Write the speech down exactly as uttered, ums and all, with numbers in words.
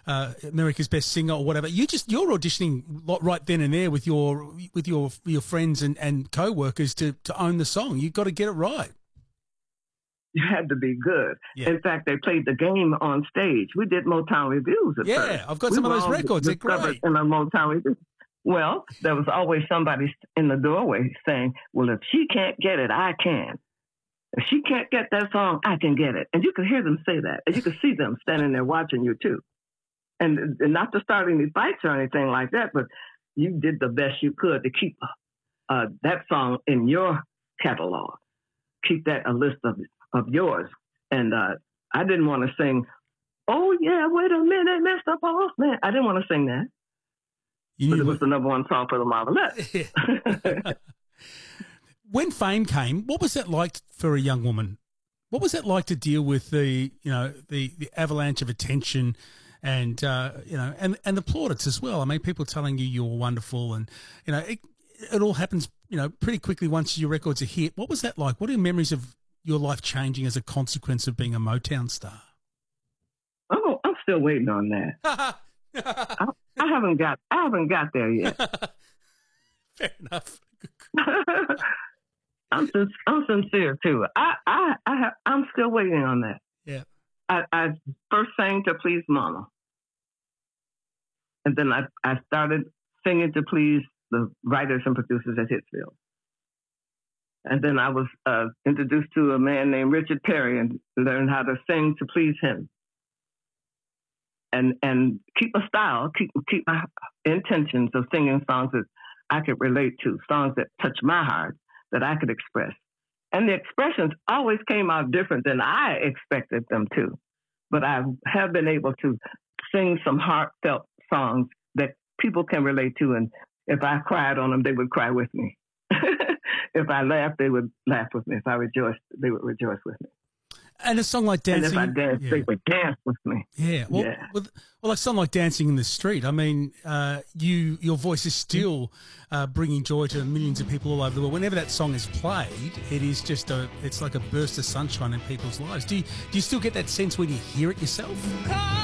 uh, America's Best Singer or whatever. You just you're auditioning right then and there with your with your your friends and, and co-workers to to own the song. You've got to get it right. You had to be good. Yeah. In fact, they played the game on stage. We did Motown reviews at Yeah, first. I've got we some of those records. They're great. In a Motown review. Well, there was always somebody in the doorway saying, well, if she can't get it, I can. If she can't get that song, I can get it. And you could hear them say that. And you could see them standing there watching you, too. And, and not to start any fights or anything like that, but you did the best you could to keep uh, that song in your catalog. Keep that a list of of yours. And uh, I didn't want to sing, oh, yeah, wait a minute, Mister Postman. I didn't want to sing that. You but it was the number one song for the Marvelettes. When fame came, what was that like for a young woman? What was that like to deal with the, you know, the, the avalanche of attention and, uh, you know, and, and the plaudits as well? I mean, people telling you you're wonderful and, you know, it, it all happens, you know, pretty quickly once your record's a hit. What was that like? What are your memories of your life changing as a consequence of being a Motown star? Oh, I'm still waiting on that. I, I haven't got, I haven't got there yet. Fair enough. I'm, I'm sincere too. I, I, I have, I'm still waiting on that. Yeah. I, I first sang to please Mama, and then I, I started singing to please the writers and producers at Hitsville. And then I was uh, introduced to a man named Richard Perry and learned how to sing to please him. And and keep a style, keep keep my intentions of singing songs that I could relate to, songs that touch my heart, that I could express. And the expressions always came out different than I expected them to. But I have been able to sing some heartfelt songs that people can relate to. And if I cried on them, they would cry with me. If I laughed, they would laugh with me. If I rejoiced, they would rejoice with me. And a song like Dancing... And if I danced, yeah. they would dance with me. Yeah. Well, yeah. Well, well, a song like Dancing in the Street, I mean, uh, you your voice is still uh, bringing joy to millions of people all over the world. Whenever that song is played, it is just a... It's like a burst of sunshine in people's lives. Do you, do you still get that sense when you hear it yourself?